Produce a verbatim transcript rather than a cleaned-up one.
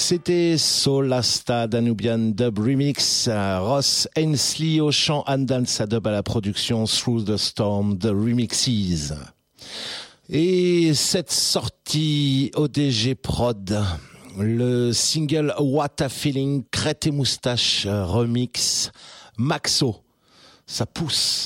C'était Solasta Danubian Dub Remix, Ross Ainsley au chant, Anne Danza Dub à la production, Through the Storm, The Remixes. Et cette sortie O D G Prod, le single What a Feeling, Crête et Moustache remix, Maxo, ça pousse.